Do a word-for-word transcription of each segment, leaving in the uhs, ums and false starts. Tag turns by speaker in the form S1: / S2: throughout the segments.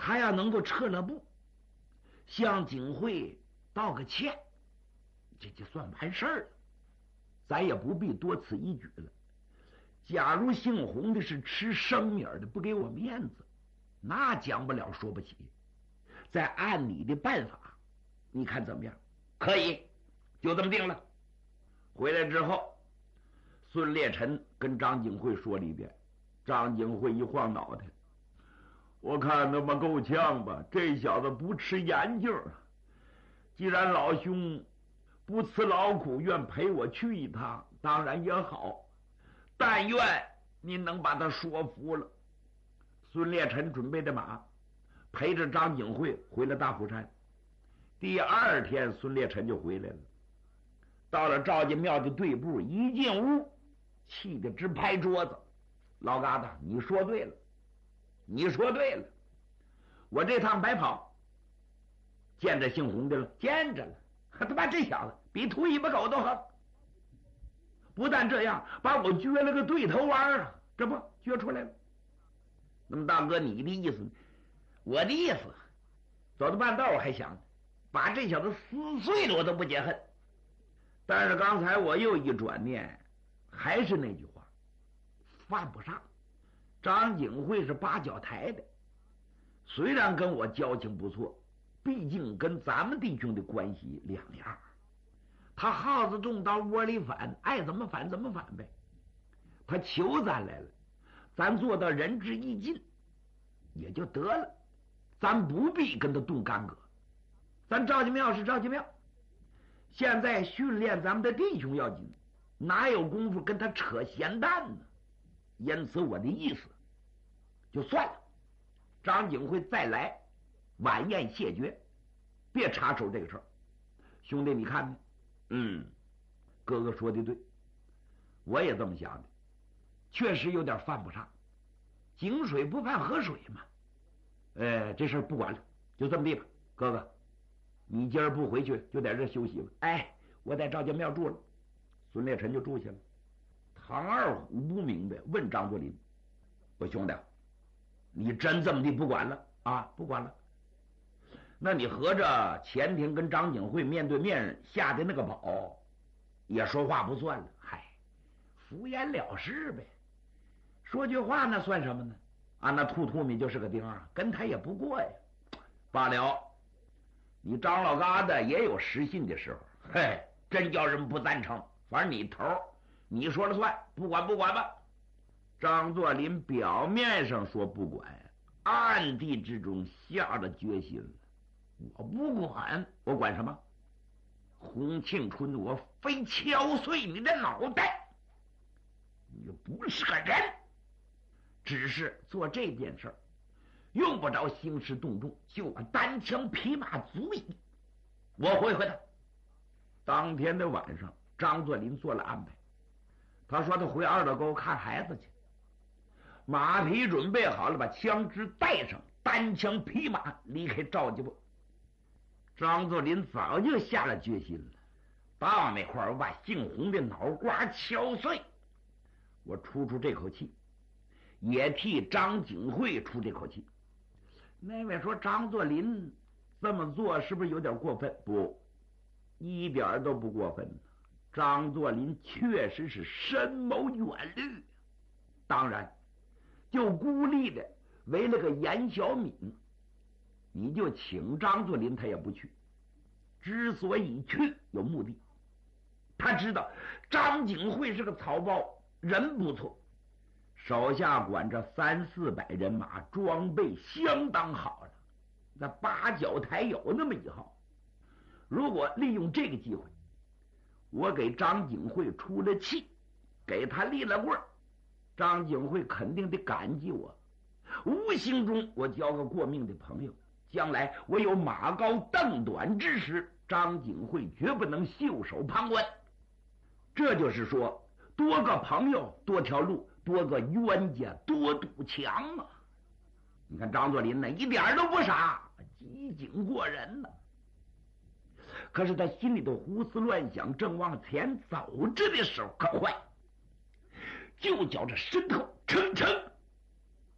S1: 他要能够撤了步，向警会道个歉，这就算完事儿了，咱也不必多此一举了。假如姓洪的是吃生米的，不给我面子，那讲不了说不起。再按你的办法，你看怎么样？可以，就这么定了。回来之后，孙烈臣跟张景惠说了一遍。张景惠一晃脑袋，我看他妈够呛吧，这小子不吃眼镜。既然老兄不辞劳苦，愿陪我去一趟，当然也好，但愿你能把他说服了。孙烈臣准备的马，陪着张景惠回了大虎山。第二天，孙烈臣就回来了。到了赵家庙的对部，一进屋，气得直拍桌子。老疙瘩，你说对了，你说对了，我这趟白跑，见着姓洪的了，见着了。他妈这小子比秃尾巴狗都横，不但这样，把我撅了个对头弯啊，这不撅出来了。那么大哥，你的意思？我的意思，走到半道我还想把这小子撕碎了，我都不解恨。但是刚才我又一转念，还是那句话，犯不上。张景惠是八角台的，虽然跟我交情不错，毕竟跟咱们弟兄的关系两样。他耗子重到窝里反，爱怎么反怎么反呗。他求咱来了，咱做到仁至义尽也就得了，咱不必跟他动干戈。咱赵家庙是赵家庙，现在训练咱们的弟兄要紧，哪有功夫跟他扯闲淡呢？因此我的意思就算了，张景惠再来晚宴谢绝，别插手这个事儿。兄弟你看呢？嗯，哥哥说的对，我也这么想的，确实有点犯不上。井水不犯河水嘛。呃，这事儿不管了，就这么地吧。哥哥，你今儿不回去，就在这休息吧。哎，我在赵家庙住了。孙烈臣就住下了。唐二虎不明白，问张作霖：“我兄弟，你真这么地不管了啊？不管了？那你合着前天跟张景惠面对面下的那个宝，也说话不算了？嗨，敷衍了事呗。说句话那算什么呢？啊，那兔兔米就是个钉啊，跟他也不过呀。罢了，你张老疙瘩也有失信的时候，嘿，真叫人不赞成。反正你头你说了算，不管不管吧。”张作霖表面上说不管，暗地之中下了决心了。我不管，我管什么？洪庆春，我非敲碎你的脑袋！你不是个人，只是做这件事儿用不着兴师动众，就我单枪匹马足矣。我回回他。当天的晚上，张作霖做了安排。他说他回二道沟看孩子去，马匹准备好了，把枪支带上，单枪匹马离开赵家埠。张作霖早就下了决心了，到那块儿我把姓洪的脑瓜敲碎。我出出这口气，也替张景惠出这口气。那位说张作霖这么做是不是有点过分？不，一点都不过分。张作霖确实是深谋远虑，当然就孤立的为了个严小敏，你就请张作霖他也不去。之所以去有目的，他知道张景惠是个草包，人不错，手下管着三四百人马，装备相当好了。那八角台有那么一号，如果利用这个机会，我给张景惠出了气，给他立了棍儿，张景惠肯定得感激我，无形中我交个过命的朋友，将来我有马高凳短之时，张景惠绝不能袖手旁观。这就是说，多个朋友多条路，多个冤家多堵墙啊！你看张作霖呢，一点都不傻，机警过人呢。可是他心里头胡思乱想，正往前走着的时候，可坏，就觉着身后蹭蹭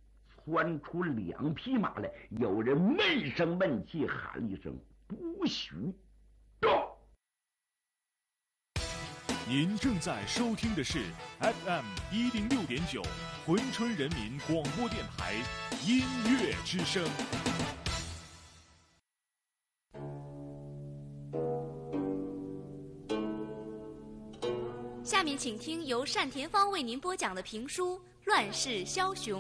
S1: 窜出两匹马来，有人闷声闷气喊了一声：“不许动！”
S2: 您正在收听的是 F M 一零六点九珲春人民广播电台音乐之声。
S3: 下面请听由单田芳为您播讲的评书《乱世枭雄》。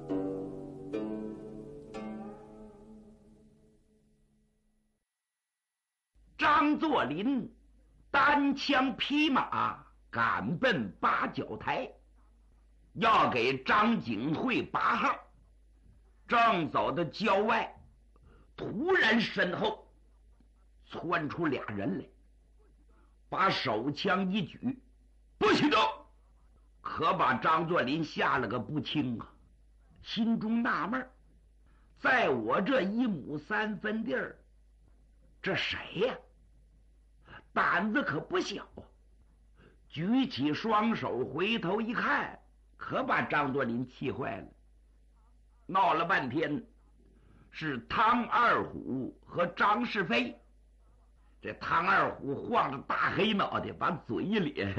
S1: 张作霖单枪匹马赶奔八角台，要给张景惠拔号。正走到郊外，突然身后窜出俩人来，把手枪一举，不许动！可把张作霖吓了个不轻啊，心中纳闷，在我这一亩三分地儿，这谁呀、啊？胆子可不小啊！举起双手回头一看，可把张作霖气坏了。闹了半天是汤二虎和张世飞。这汤二虎晃着大黑脑袋，把嘴一咧：“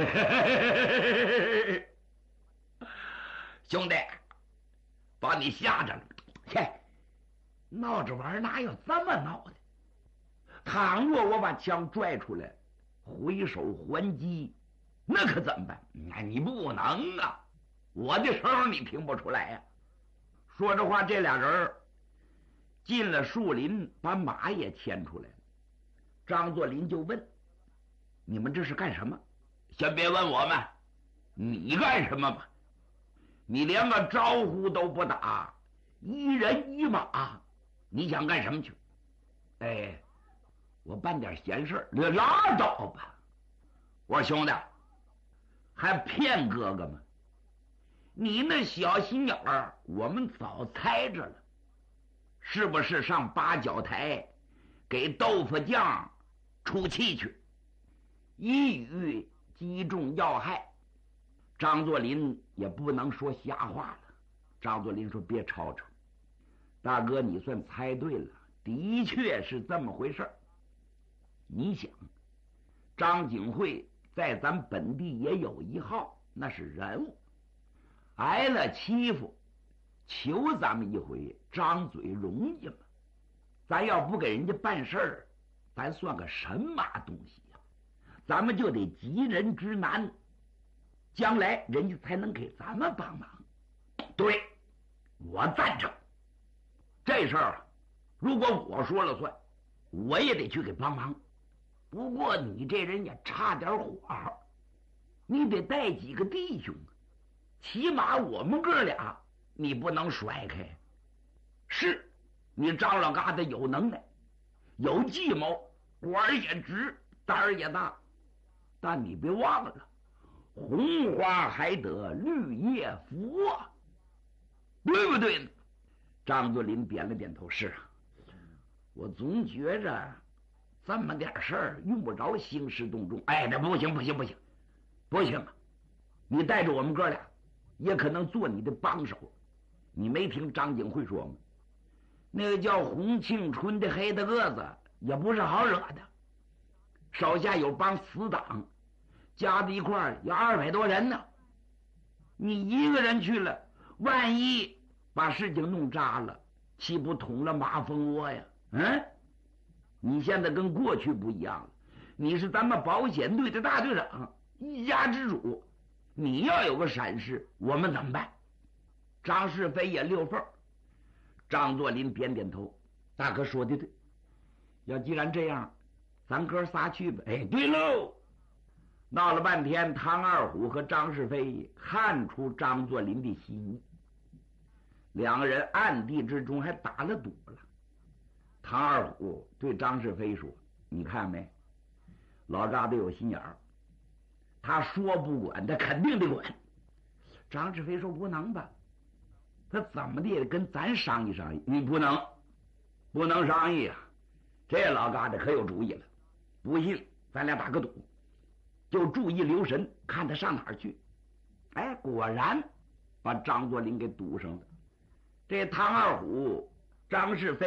S1: 兄弟，把你吓着了。切，闹着玩哪有这么闹的？倘若我把枪拽出来，回手还击，那可怎么办？那你不能啊！我的声你听不出来呀、啊！”说着话，这俩人进了树林，把马也牵出来了。张作霖就问：“你们这是干什么？”“先别问我们，你干什么吧？你连个招呼都不打，一人一马，你想干什么去？”“哎，我办点闲事。”“拉倒吧！”我说：“兄弟，还骗哥哥吗？你那小心眼儿，我们早猜着了，是不是上八角台给豆腐匠出气去，一语击中要害？”张作霖也不能说瞎话了。张作霖说：“别吵吵，大哥，你算猜对了，的确是这么回事儿。你想，张景惠在咱本地也有一号，那是人物，挨了欺负，求咱们一回，张嘴容易吗？咱要不给人家办事儿，咱算个什么东西呀、啊？咱们就得急人之难，将来人家才能给咱们帮忙。”“对，我赞成。这事儿如果我说了算，我也得去给帮忙。不过你这人也差点火候，你得带几个弟兄，起码我们哥俩你不能甩开。是，你张老疙瘩有能耐，有计谋，管儿也直，胆儿也大，但你别忘了，红花还得绿叶扶啊，对不对呢？”张作霖点了点头：“是啊，我总觉着这么点事儿用不着兴师动众。哎，这不行不行不行不行啊！你带着我们哥俩，也可能做你的帮手。你没听张景惠说吗？那个叫洪庆春的黑大个子也不是好惹的，手下有帮死党，加在一块儿有二百多人呢。你一个人去了，万一把事情弄渣了，岂不捅了马蜂窝呀？嗯，你现在跟过去不一样了，你是咱们保险队的大队长，一家之主，你要有个闪失，我们怎么办？”张世飞也溜缝。张作霖点点头：“大哥说的对，要既然这样，咱哥仨去吧。”“哎，对喽！”闹了半天，汤二虎和张世飞看出张作霖的心意，两个人暗地之中还打了赌了。汤二虎对张世飞说：“你看没，老疙瘩有心眼儿，他说不管，他肯定得管。”张世飞说：“不能吧？他怎么的也得跟咱商议商议。”“你不能，不能商议啊！这老疙瘩可有主意了。不信，咱俩打个赌，就注意留神，看他上哪儿去。”哎，果然把张作霖给堵上了。 这唐二虎、张世飞